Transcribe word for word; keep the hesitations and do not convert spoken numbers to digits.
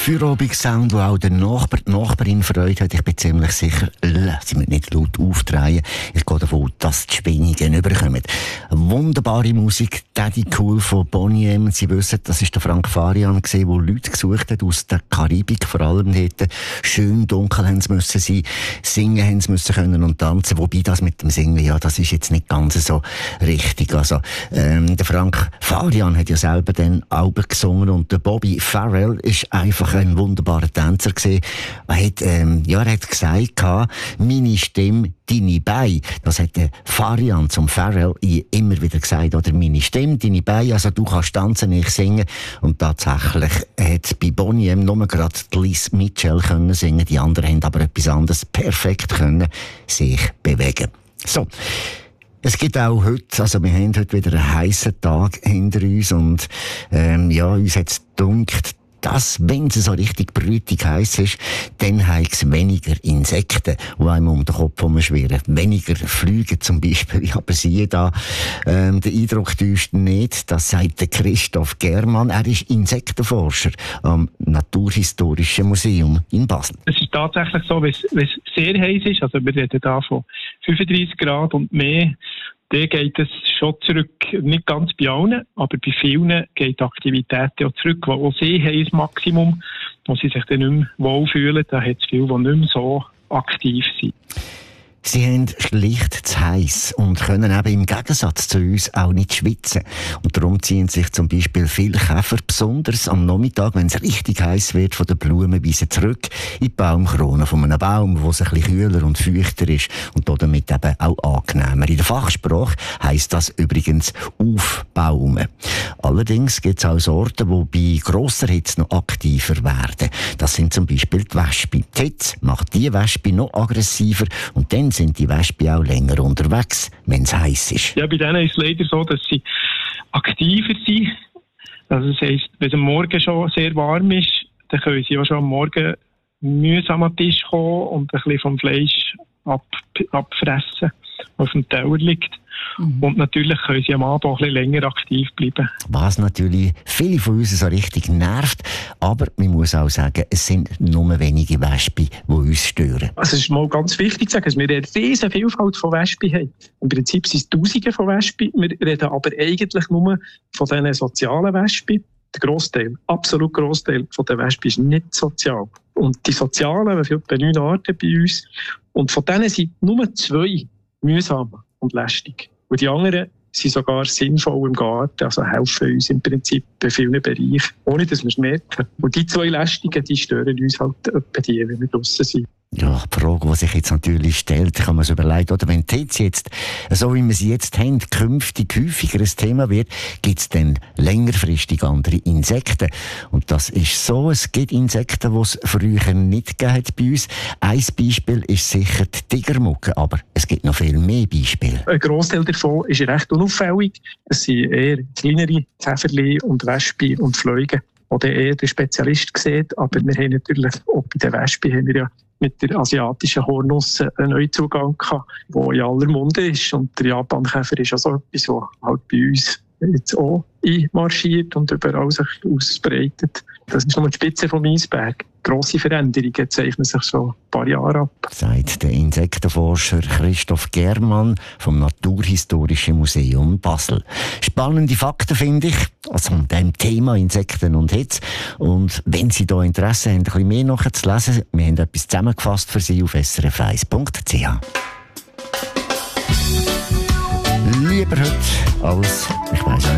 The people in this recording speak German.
Feierabend-Sound, wo auch der Nachbar, die Nachbarin Freude hat. Ich bin ziemlich sicher, sie müssen nicht laut aufdrehen. Ich gehe davon aus, dass die Schwingungen überkommen. Wunderbare Musik, Daddy Cool von Boney M. Sie wissen, das war der Frank Farian, der Leute gesucht hat aus der Karibik, vor allem dort. Schön dunkel haben sie müssen sein, singen haben sie müssen können und tanzen. Wobei das mit dem Singen, ja, das ist jetzt nicht ganz so richtig. Also, ähm, der Frank Farian hat ja selber den Alben gesungen und der Bobby Farrell ist einfach ein wunderbarer Tänzer gewesen. Er hat, ähm, ja, er hat gesagt, meine Stimme, deine Beine. Das hat der Farian zum Farrell immer wieder gesagt, oder meine Stimme, deine Beine, also du kannst tanzen, ich singen. Und tatsächlich hat bei Boney M nur gerade Liz Mitchell können singen, die anderen haben aber etwas anderes perfekt können sich bewegen. So. Es gibt auch heute, also wir haben heute wieder einen heissen Tag hinter uns und ähm, ja, uns hat es gedunkt, dass, wenn es so richtig brütig heiß ist, dann hat es weniger Insekten, die einem um den Kopf herumschwirren. Weniger Flüge zum Beispiel. Aber siehe da, ähm, der Eindruck täuscht nicht. Das sagt der Christoph Germann. Er ist Insektenforscher am Naturhistorischen Museum in Basel. Es ist tatsächlich so, wenn es sehr heiß ist, also wir reden da von fünfunddreissig Grad und mehr, dann geht es schon zurück, nicht ganz bei allen, aber bei vielen geht die Aktivität ja zurück, weil auch sie haben ein Maximum, wo sie sich dann nicht mehr wohlfühlen, da hat es viele, die nicht mehr so aktiv sind. Sie haben schlicht zu heiß und können eben im Gegensatz zu uns auch nicht schwitzen. Und darum ziehen sich zum Beispiel viele Käfer, besonders am Nachmittag, wenn es richtig heiß wird, von den Blumenwiesen zurück in die Baumkrone von einem Baum, wo es ein bisschen kühler und feuchter ist und damit eben auch angenehmer. In der Fachsprache heisst das übrigens aufbaumen. Allerdings gibt es auch Sorten, die bei grosser Hitze noch aktiver werden. Das sind zum Beispiel die Wespen. Die Hitze macht die Wespe noch aggressiver und dann sind die Wespen auch länger unterwegs, wenn es heiß ist. Ja, bei denen ist es leider so, dass sie aktiver sind. Also das heisst, wenn es am Morgen schon sehr warm ist, dann können sie auch schon am Morgen mühsam an den Tisch kommen und ein bisschen vom Fleisch ab, abfressen, das auf dem Teller liegt. Mhm. Und natürlich können sie am Abend auch ein bisschen länger aktiv bleiben. Was natürlich viele von uns so richtig nervt, aber man muss auch sagen, es sind nur wenige Wespen, die uns stören. Also es ist mal ganz wichtig zu sagen, dass wir eine riesige Vielfalt von Wespen haben. Im Prinzip sind es Tausende von Wespen, wir reden aber eigentlich nur von diesen sozialen Wespen. Der Grossteil, absolut Grossteil von den Wespen ist nicht sozial. Und die sozialen, wir haben etwa neun Arten bei uns, und von denen sind nur zwei mühsam und lästig. Und die anderen sind sogar sinnvoll im Garten, also helfen uns im Prinzip bei vielen Bereichen, ohne dass wir es merken. Und die zwei Lästigen, die stören uns halt etwa die, wenn wir draussen sind. Ja, die Frage, die sich jetzt natürlich stellt, kann man sich überlegen, oder wenn die Hitze jetzt, so wie wir sie jetzt haben, künftig häufiger ein Thema wird, gibt es dann längerfristig andere Insekten. Und das ist so, es gibt Insekten, die es früher nicht gegeben hat bei uns. Ein Beispiel ist sicher die Tigermugge, aber es gibt noch viel mehr Beispiele. Ein Grossteil davon ist recht unauffällig. Es sind eher kleinere Käferchen und Wespen und Fliegen, die eher der Spezialist sieht. Aber wir haben natürlich auch bei den Wespen haben wir ja mit der asiatischen Hornusse einen Neuzugang gehabt, der in aller Munde ist. Und der Japankäfer ist auch so etwas, das halt bei uns jetzt auch einmarschiert und überall sich ausbreitet. Das ist nur die Spitze vom Eisberg. Grosse Veränderungen zeichnen sich schon ein paar Jahre ab. Sagt der Insektenforscher Christoph Germann vom Naturhistorischen Museum Basel. Spannende Fakten finde ich, also an dem Thema Insekten und Hitze. Und wenn Sie da Interesse haben, ein bisschen mehr nachzulesen, wir haben etwas zusammengefasst für Sie auf s r f eins punkt c h. Lieber heute als, ich weiss auch nicht,